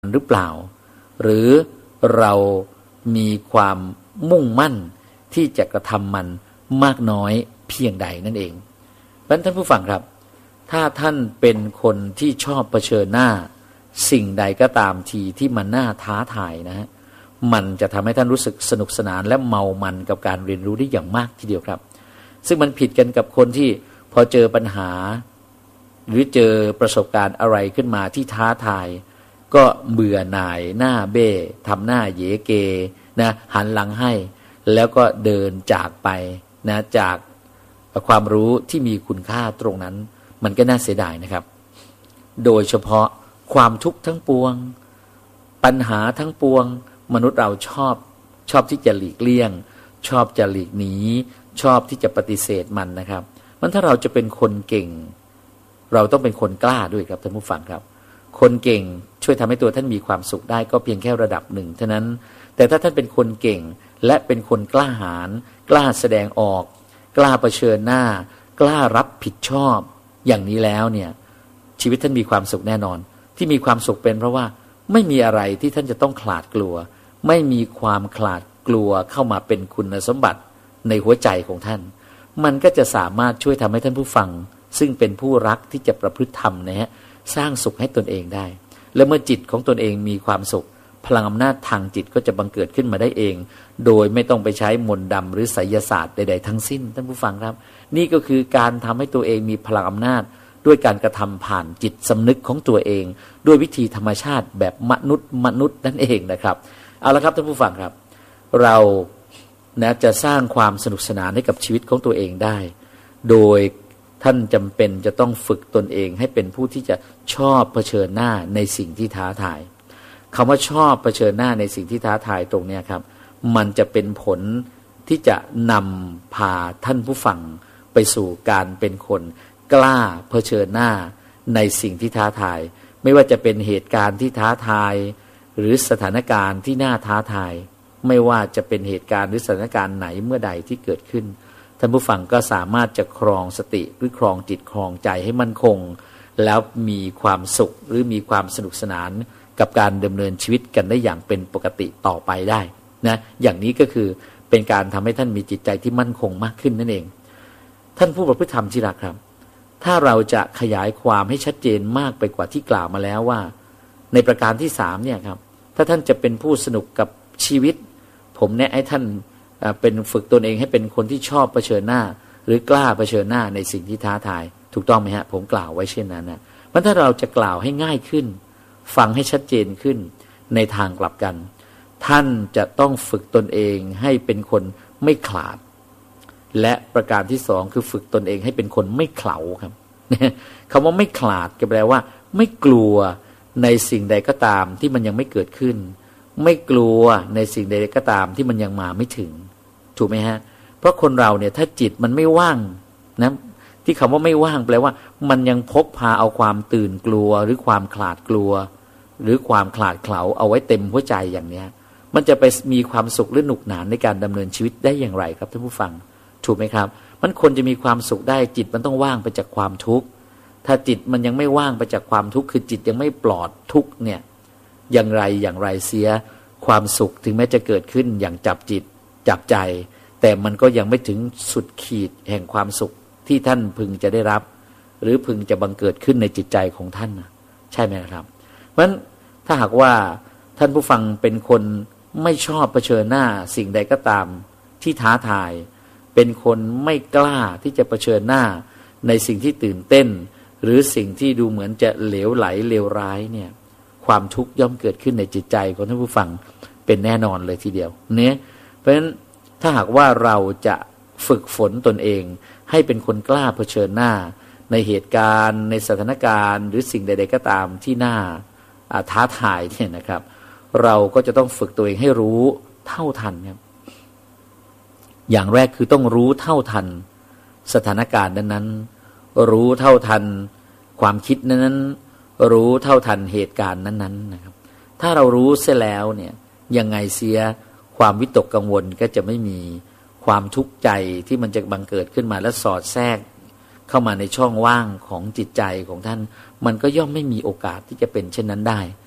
หรือเปล่าหรือเรามีความมุ่งมั่นที่จะกระทำมันมากน้อยเพียงใดนั่นเองเพราะฉะนั้นท่านผู้ฟังครับถ้าท่านเป็นคนที่ชอบเผชิญหน้าสิ่งใดก็ตามทีที่มันน่าท้าทายนะฮะมันจะทำให้ท่านรู้สึกสนุกสนานและเมามันกับการเรียนรู้ได้อย่างมากทีเดียวครับซึ่งมันผิดกันกับคนที่พอเจอปัญหาหรือเจอประสบการณ์อะไรขึ้นมาที่ท้าทายก็เบื่อหน่ายหน้าเบ้ทำหน้าเยเกนะหันหลังให้แล้วก็เดินจากไปนะจากความรู้ที่มีคุณค่าตรงนั้นมันก็น่าเสียดายนะครับโดยเฉพาะความทุกข์ทั้งปวงปัญหาทั้งปวงมนุษย์เราชอบที่จะหลีกเลี่ยงชอบจะหลีกหนีชอบที่จะปฏิเสธมันนะครับถ้าเราจะเป็นคนเก่งเราต้องเป็นคนกล้าด้วยครับท่านผู้ฟังครับคนเก่งช่วยทำให้ตัวท่านมีความสุขได้ก็เพียงแค่ระดับหนึ่งเท่านั้นแต่ถ้าท่านเป็นคนเก่งและเป็นคนกล้าหาญกล้าแสดงออกกล้าเผชิญหน้ากล้ารับผิดชอบอย่างนี้แล้วเนี่ยชีวิตท่านมีความสุขแน่นอนที่มีความสุขเป็นเพราะว่าไม่มีอะไรที่ท่านจะต้องขลาดกลัวไม่มีความขลาดกลัวเข้ามาเป็นคุณสมบัติในหัวใจของท่านมันก็จะสามารถช่วยทำให้ท่านผู้ฟังซึ่งเป็นผู้รักที่จะประพฤติธรรมนะฮะสร้างสุขให้ตนเองได้และเมื่อจิตของตนเองมีความสุขพลังอำนาจทางจิตก็จะบังเกิดขึ้นมาได้เองโดยไม่ต้องไปใช้มนต์ดำหรือไสยศาสตร์ใดๆทั้งสิ้นท่านผู้ฟังครับนี่ก็คือการทำให้ตัวเองมีพลังอำนาจด้วยการกระทำผ่านจิตสำนึกของตัวเองด้วยวิธีธรรมชาติแบบมนุษย์นั่นเองนะครับเอาละครับท่านผู้ฟังครับเรานะจะสร้างความสนุกสนานให้กับชีวิตของตัวเองได้โดยท่านจำเป็นจะต้องฝึกตนเองให้เป็นผู้ที่จะชอบเผชิญหน้าในสิ่งที่ท้าทายคำว่าชอบเผชิญหน้าในสิ่งที่ท้าทายตรงนี้ครับมันจะเป็นผลที่จะนำพาท่านผู้ฟังไปสู่การเป็นคนกล้าเผชิญหน้าในสิ่งที่ท้าทายไม่ว่าจะเป็นเหตุการณ์ที่ท้าทายหรือสถานการณ์ที่น่าท้าทายไม่ว่าจะเป็นเหตุการณ์หรือสถานการณ์ไหนเมื่อใดที่เกิดขึ้นท่านผู้ฟังก็สามารถจะครองสติหรือครองจิตครองใจให้มั่นคงแล้วมีความสุขหรือมีความสนุกสนานกับการดำเนินชีวิตกันได้อย่างเป็นปกติต่อไปได้นะอย่างนี้ก็คือเป็นการทำให้ท่านมีจิตใจที่มั่นคงมากขึ้นนั่นเองท่านผู้ประพฤติธรรมที่รักครับถ้าเราจะขยายความให้ชัดเจนมากไปกว่าที่กล่าวมาแล้วว่าในประการที่3เนี่ยครับถ้าท่านจะเป็นผู้สนุกกับชีวิตผมแนะให้ท่านเป็นฝึกตนเองให้เป็นคนที่ชอบเผชิญหน้าหรือกล้าเผชิญหน้าในสิ่งที่ท้าทายถูกต้องไหมฮะผมกล่าวไว้เช่นนั้นนะเพราะถ้าเราจะกล่าวให้ง่ายขึ้นฟังให้ชัดเจนขึ้นในทางกลับกันท่านจะต้องฝึกตนเองให้เป็นคนไม่ขลาดและประการที่2คือฝึกตนเองให้เป็นคนไม่เขลาครับคำว่าไม่ขลาดก็แปลว่าไม่กลัวในสิ่งใดก็ตามที่มันยังไม่เกิดขึ้นไม่กลัวในสิ่งใดก็ตามที่มันยังมาไม่ถึงถูกไหมฮะเพราะคนเราเนี่ยถ้าจิตมันไม่ว่างนะที่คำว่าไม่ว่างแปลว่ามันยังพกพาเอาความตื่นกลัวหรือความขลาดกลัวหรือความขลาดเขลาเอาไว้เต็มหัวใจอย่างเนี้ยมันจะไปมีความสุขหรือหนุกหนานในการดำเนินชีวิตได้อย่างไรครับท่านผู้ฟังถูกไหมครับมันคนจะมีความสุขได้จิตมันต้องว่างไปจากความทุกข์ถ้าจิตมันยังไม่ว่างไปจากความทุกข์คือจิตยังไม่ปลอดทุกข์เนี่ยอย่างไรเสียความสุขถึงแม้จะเกิดขึ้นอย่างจับจิตจับใจแต่มันก็ยังไม่ถึงสุดขีดแห่งความสุขที่ท่านพึงจะได้รับหรือพึงจะบังเกิดขึ้นในจิตใจของท่านใช่ไหมครับเพราะฉะนั้นถ้าหากว่าท่านผู้ฟังเป็นคนไม่ชอบเผชิญหน้าสิ่งใดก็ตามที่ท้าทายเป็นคนไม่กล้าที่จะเผชิญหน้าในสิ่งที่ตื่นเต้นหรือสิ่งที่ดูเหมือนจะเหลวไหลเลวร้ายเนี่ยความทุกข์ย่อมเกิดขึ้นในจิตใจของท่านผู้ฟังเป็นแน่นอนเลยทีเดียวเนี่ยเพราะฉะนั้นถ้าหากว่าเราจะฝึกฝนตนเองให้เป็นคนกล้าเผชิญหน้าในเหตุการณ์ในสถานการณ์หรือสิ่งใดๆก็ตามที่น่าท้าทายเนี่ยนะครับเราก็จะต้องฝึกตัวเองให้รู้เท่าทันครับอย่างแรกคือต้องรู้เท่าทันสถานการณ์นั้นๆรู้เท่าทันความคิดนั้นๆรู้เท่าทันเหตุการณ์นั้นๆนะครับถ้าเรารู้เสียแล้วเนี่ยยังไงเสียความวิตกกังวลก็จะไม่มีความทุกข์ใจที่มันจะบังเกิดขึ้นมาและสอดแทรกเข้ามาในช่องว่างของจิตใจของท่านมันก็ย่อมไม่มีโอกาสที่จะเป็นเช่นนั้นได้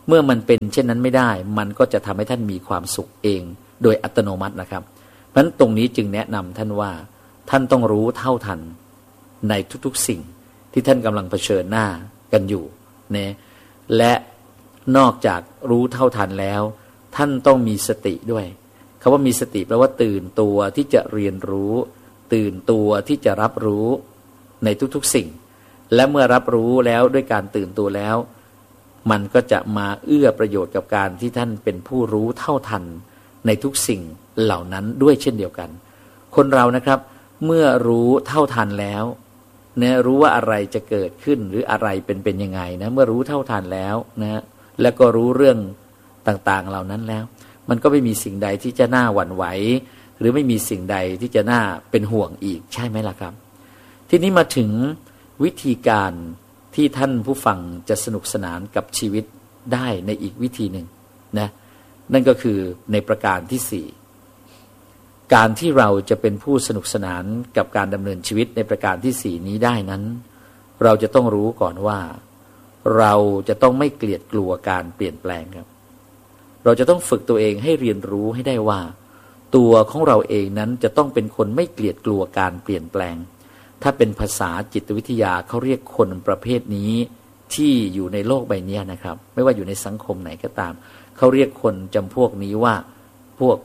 เมื่อมันเป็นเช่นนั้นไม่ได้มันก็จะทำให้ท่านมีความสุขเองโดยอัตโนมัตินะครับเพราะฉะนั้นตรงนี้จึงแนะนำท่านว่าท่านต้องรู้เท่าทันในทุกๆสิ่งที่ท่านกำลังเผชิญหน้ากันอยู่นะและนอกจากรู้เท่าทันแล้วท่านต้องมีสติด้วยคำว่ามีสติแปลว่าตื่นตัวที่จะเรียนรู้ตื่นตัวที่จะรับรู้ในทุกๆสิ่งและเมื่อรับรู้แล้วด้วยการตื่นตัวแล้วมันก็จะมาเอื้อประโยชน์กับการที่ท่านเป็นผู้รู้เท่าทันในทุกสิ่งเหล่านั้นด้วยเช่นเดียวกันคนเรานะครับเมื่อรู้เท่าทันแล้วเนี่ยรู้ว่าอะไรจะเกิดขึ้นหรืออะไรเป็นยังไงนะเมื่อรู้เท่าทันแล้วนะแล้วก็รู้เรื่องต่างๆเหล่านั้นแล้วมันก็ไม่มีสิ่งใดที่จะน่าหวั่นไหวหรือไม่มีสิ่งใดที่จะน่าเป็นห่วงอีกใช่ไหมล่ะครับทีนี้มาถึงวิธีการที่ท่านผู้ฟังจะสนุกสนานกับชีวิตได้ในอีกวิธีหนึ่งนะนั่นก็คือในประการที่สี่การที่เราจะเป็นผู้สนุกสนานกับการดำเนินชีวิตในประการที่สี่นี้ได้นั้นเราจะต้องรู้ก่อนว่าเราจะต้องไม่เกลียดกลัวการเปลี่ยนแปลงครับเราจะต้องฝึกตัวเองให้เรียนรู้ให้ได้ว่าตัวของเราเองนั้นจะต้องเป็นคนไม่เกลียดกลัวการเปลี่ยนแปลงถ้าเป็นภาษาจิตวิทยาเขาเรียกคนประเภทนี้ที่อยู่ในโลกใบนี้นะครับไม่ว่าอยู่ในสังคมไหนก็ตามเขาเรียกคนจำพวกนี้ว่าพวก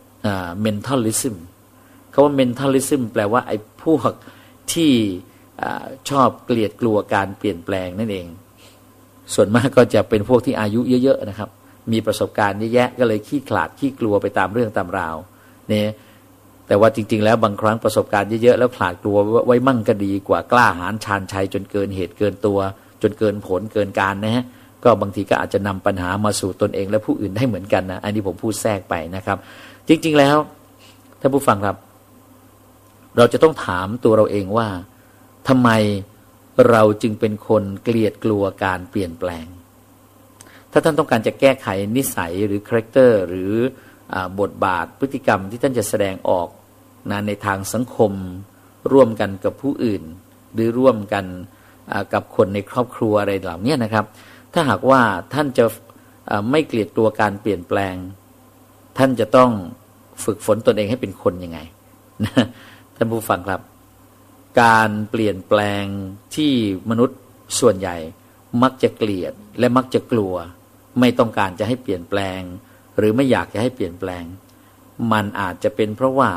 mentalism คำว่า mentalism แปลว่าไอ้พวกที่ชอบเกลียดกลัวการเปลี่ยนแปลงนั่นเองส่วนมากก็จะเป็นพวกที่อายุเยอะๆนะครับมีประสบการณ์เยอะแยะก็เลยขี้ขลาดขี้กลัวไปตามเรื่องตามราวเนี่ยแต่ว่าจริงๆแล้วบางครั้งประสบการณ์เยอะๆแล้วขลาดกลัวไว้มั่งก็ดีกว่ากล้าหาญชาญชัยจนเกินเหตุเกินตัวจนเกินผลเกินการนะฮะก็บางทีก็อาจจะนำปัญหามาสู่ตนเองและผู้อื่นได้เหมือนกันนะอันนี้ผมพูดแทรกไปนะครับจริงๆแล้วท่านผู้ฟังครับเราจะต้องถามตัวเราเองว่าทำไมเราจึงเป็นคนเกลียดกลัวการเปลี่ยนแปลงถ้าท่านต้องการจะแก้ไขนิสัยหรือคาแรคเตอร์หรือบทบาทพฤติกรรมที่ท่านจะแสดงออกในทางสังคมร่วมกันกับผู้อื่นหรือร่วมกันกับคนในครอบครัวอะไรเหล่านี้นะครับถ้าหากว่าท่านจะไม่เกลียดกลัวการเปลี่ยนแปลงท่านจะต้องฝึกฝนตนเองให้เป็นคนยังไงท่านผู้ฟังครับการเปลี่ยนแปลงที่มนุษย์ส่วนใหญ่มักจะเกลียดและมักจะกลัวไม่ต้องการจะให้เปลี่ยนแปลงหรือไม่อยากจะให้เปลี่ยนแปลงมันอาจจะเป็นเพราะว่า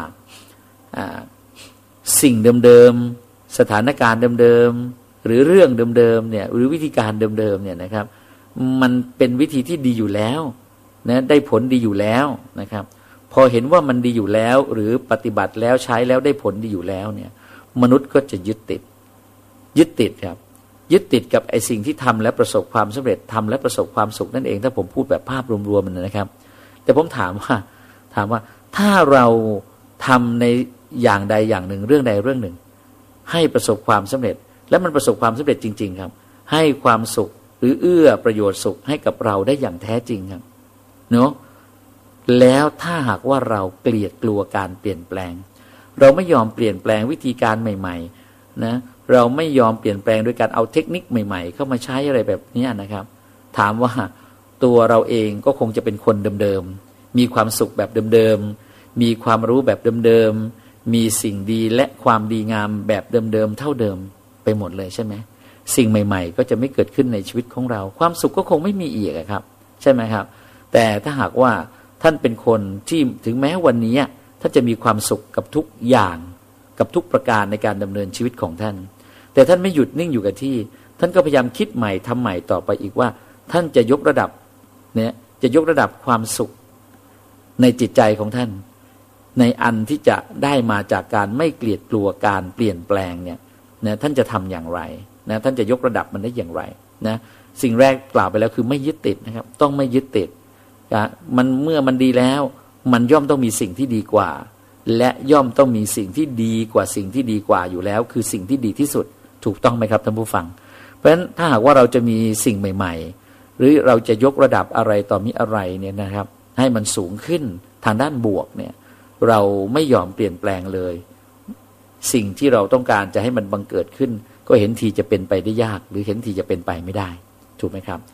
สิ่งเดิมๆสถานการณ์เดิมๆหรือเรื่องเดิมๆเนี่ยหรือวิธีการเดิมๆเนี่ยนะครับมันเป็นวิธีที่ดีอยู่แล้วนะได้ผลดีอยู่แล้วนะครับพอเห็นว่ามันดีอยู่แล้วหรือปฏิบัติแล้วใช้แล้วได้ผลดีอยู่แล้วเนี่ยมนุษย์ก็จะยึดติดครับยึดติดกับไอ้สิ่งที่ทำและประสบความสำเร็จทำและประสบความสุขนั่นเองถ้าผมพูดแบบภาพรวมๆนะครับแต่ผมถามว่าถ้าเราทำในอย่างใดอย่างหนึ่งเรื่องใดเรื่องหนึ่งให้ประสบความสำเร็จและมันประสบความสำเร็จจริงๆครับให้ความสุขหรือเอื้อประโยชน์สุขให้กับเราได้อย่างแท้จริงครับเนาะแล้วถ้าหากว่าเราเกลียดกลัวการเปลี่ยนแปลงเราไม่ยอมเปลี่ยนแปลงวิธีการใหม่ๆนะเราไม่ยอมเปลี่ยนแปลงโดยการเอาเทคนิคใหม่ๆเข้ามาใช้อะไรแบบนี้นะครับถามว่าตัวเราเองก็คงจะเป็นคนเดิมๆมีความสุขแบบเดิมๆมีความรู้แบบเดิมๆมีสิ่งดีและความดีงามแบบเดิมๆเท่าเดิมไปหมดเลยใช่ไหมสิ่งใหม่ๆก็จะไม่เกิดขึ้นในชีวิตของเราความสุขก็คงไม่มีอีกครับใช่ไหมครับแต่ถ้าหากว่าท่านเป็นคนที่ถึงแม้วันนี้ท่านจะมีความสุขกับทุกอย่างกับทุกประการในการดำเนินชีวิตของท่านแต่ท่านไม่หยุดนิ่งอยู่กับที่ท่านก็พยายามคิดใหม่ทำใหม่ต่อไปอีกว่าท่านจะยกระดับเนี่ยจะยกระดับความสุขในจิตใจของท่านในอันที่จะได้มาจากการไม่เกลียดกลัวการเปลี่ยนแปลงเนี่ยนะท่านจะทำอย่างไรนะท่านจะยกระดับมันได้อย่างไรนะสิ่งแรกกล่าวไปแล้วคือไม่ยึดติดนะครับต้องไม่ยึดติดมันเมื่อมันดีแล้วมันย่อมต้องมีสิ่งที่ดีกว่าและย่อมต้องมีสิ่งที่ดีกว่าสิ่งที่ดีกว่าอยู่แล้วคือสิ่งที่ดีที่สุดถูกต้องไหมครับท่านผู้ฟังเพราะฉะนั้นถ้าหากว่าเราจะมีสิ่งใหม่ๆหรือเราจะยกระดับอะไรต่อมีอะไรเนี่ยนะครับให้มันสูงขึ้นทางด้านบวกเนี่ยเราไม่ยอมเปลี่ยนแปลงเลยสิ่งที่เราต้องการจะให้มันบังเกิดขึ้นก็เห็นทีจะเป็นไปได้ยากหรือเห็นทีจะเป็นไปไม่ได้ถูกไหมครับเพ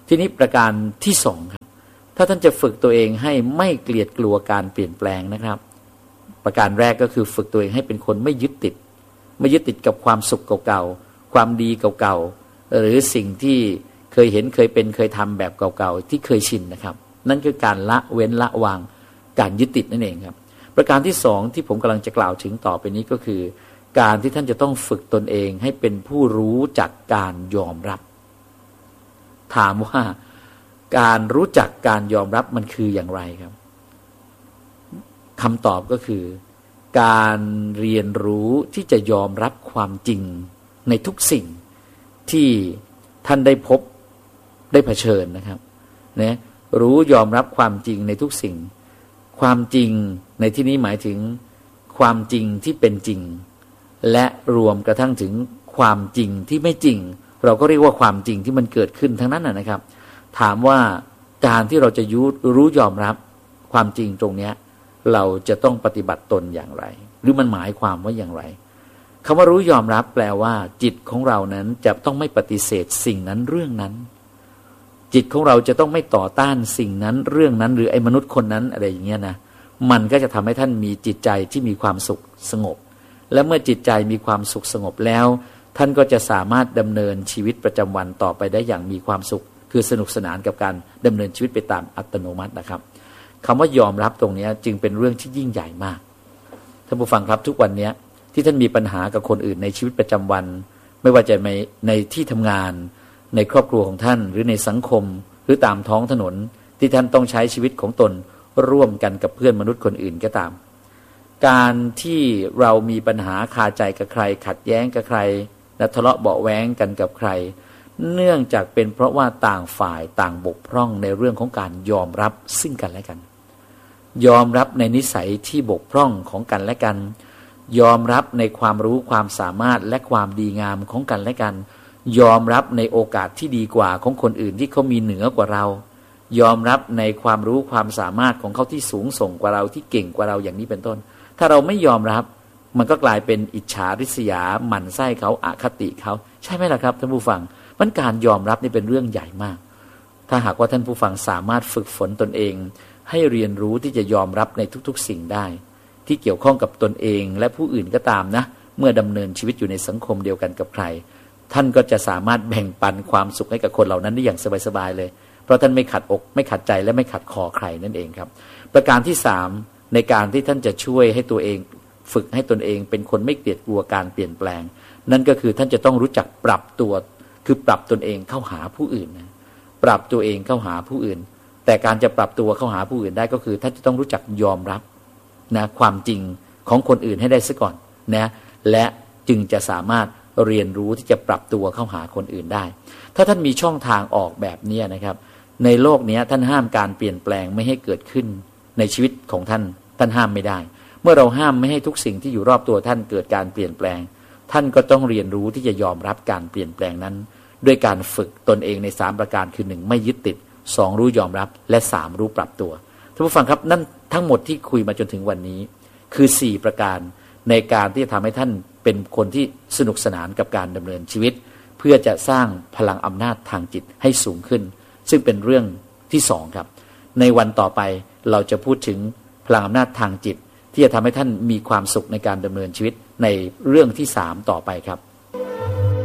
ทีนี้ประการที่สองครับถ้าท่านจะฝึกตัวเองให้ไม่เกลียดกลัวการเปลี่ยนแปลงนะครับประการแรกก็คือฝึกตัวเองให้เป็นคนไม่ยึดติดกับความสุขเก่าๆความดีเก่าๆหรือสิ่งที่เคยเห็นเคยเป็นเคยทำแบบเก่าๆที่เคยชินนะครับนั่นคือการละเว้นละวางการยึดติดนั่นเองครับประการที่สองที่ผมกำลังจะกล่าวถึงต่อไปนี้ก็คือการที่ท่านจะต้องฝึกตนเองให้เป็นผู้รู้จักการยอมรับถามว่าการรู้จักการยอมรับมันคืออย่างไรครับคำตอบก็คือการเรียนรู้ที่จะยอมรับความจริงในทุกสิ่งที่ท่านได้พบได้เผชิญนะครับนะรู้ยอมรับความจริงในทุกสิ่งความจริงในที่นี้หมายถึงความจริงที่เป็นจริงและรวมกระทั่งถึงความจริงที่ไม่จริงเราก็เรียกว่าความจริงที่มันเกิดขึ้นทั้งนั้นนะครับถามว่าการที่เราจะรู้ยอมรับความจริงตรงนี้เราจะต้องปฏิบัติตนอย่างไรหรือมันหมายความว่าอย่างไรคำว่ารู้ยอมรับแปลว่าจิตของเรานั้นจะต้องไม่ปฏิเสธสิ่งนั้นเรื่องนั้นจิตของเราจะต้องไม่ต่อต้านสิ่งนั้นเรื่องนั้นหรือไอ้มนุษย์คนนั้นอะไรอย่างเงี้ยนะมันก็จะทำให้ท่านมีจิตใจที่มีความสุขสงบและเมื่อจิตใจมีความสุขสงบแล้วท่านก็จะสามารถดำเนินชีวิตประจำวันต่อไปได้อย่างมีความสุขคือสนุกสนานกับการดำเนินชีวิตไปตามอัตโนมัตินะครับคำว่ายอมรับตรงนี้จึงเป็นเรื่องที่ยิ่งใหญ่มากท่านผู้ฟังครับทุกวันนี้ที่ท่านมีปัญหากับคนอื่นในชีวิตประจำวันไม่ว่าจะในที่ทำงานในครอบครัวของท่านหรือในสังคมหรือตามท้องถนนที่ท่านต้องใช้ชีวิตของตนร่วมกันกับเพื่อนมนุษย์คนอื่นก็ตามการที่เรามีปัญหาคาใจกับใครขัดแย้งกับใครและทะเลาะเบาะแว้งกันกับใครเนื่องจากเป็นเพราะว่าต่างฝ่ายต่างบกพร่องในเรื่องของการยอมรับซึ่งกันและกันยอมรับในนิสัยที่บกพร่องของกันและกันยอมรับในความรู้ความสามารถและความดีงามของกันและกันยอมรับในโอกาสที่ดีกว่าของคนอื่นที่เขามีเหนือกว่าเรายอมรับในความรู้ความสามารถของเขาที่สูงส่งกว่าเราที่เก่งกว่าเราอย่างนี้เป็นต้นถ้าเราไม่ยอมรับมันก็กลายเป็นอิจฉาริษยาหมั่นไส้เขาอคติเขาใช่ไหมล่ะครับท่านผู้ฟังมันการยอมรับนี่เป็นเรื่องใหญ่มากถ้าหากว่าท่านผู้ฟังสามารถฝึกฝนตนเองให้เรียนรู้ที่จะยอมรับในทุกๆสิ่งได้ที่เกี่ยวข้องกับตนเองและผู้อื่นก็ตามนะเมื่อดำเนินชีวิตอยู่ในสังคมเดียวกันกับใครท่านก็จะสามารถแบ่งปันความสุขให้กับคนเหล่านั้นได้อย่างสบายๆเลยเพราะท่านไม่ขัดอกไม่ขัดใจและไม่ขัดคอใครนั่นเองครับประการที่สามในการที่ท่านจะช่วยให้ตัวเองฝึกให้ตนเองเป็นคนไม่เกลียดกลัวการเปลี่ยนแปลงนั่นก็คือท่านจะต้องรู้จักปรับตัวคือปรับตนเองเข้าหาผู้อื่นนะปรับตัวเองเข้าหาผู้อื่นแต่การจะปรับตัวเข้าหาผู้อื่นได้ก็คือท่านจะต้องรู้จักยอมรับนะความจริงของคนอื่นให้ได้ซะก่อนนะและจึงจะสามารถเรียนรู้ที่จะปรับตัวเข้าหาคนอื่นได้ถ้าท่านมีช่องทางออกแบบนี้นะครับในโลกนี้ท่านห้ามการเปลี่ยนแปลงไม่ให้เกิดขึ้นในชีวิตของท่านห้ามไม่ได้เมื่อเราห้ามไม่ให้ทุกสิ่งที่อยู่รอบตัวท่านเกิดการเปลี่ยนแปลงท่านก็ต้องเรียนรู้ที่จะยอมรับการเปลี่ยนแปลงนั้นด้วยการฝึกตนเองใน3ประการคือ1ไม่ยึดติด2รู้ยอมรับและ3รู้ปรับตัวท่านผู้ฟังครับนั่นทั้งหมดที่คุยมาจนถึงวันนี้คือ4ประการในการที่จะทำให้ท่านเป็นคนที่สนุกสนานกับการดำเนินชีวิตเพื่อจะสร้างพลังอำนาจทางจิตให้สูงขึ้นซึ่งเป็นเรื่องที่2ครับในวันต่อไปเราจะพูดถึงพลังอำนาจทางจิตที่จะทำให้ท่านมีความสุขในการดำเนินชีวิตในเรื่องที่3ต่อไปครับ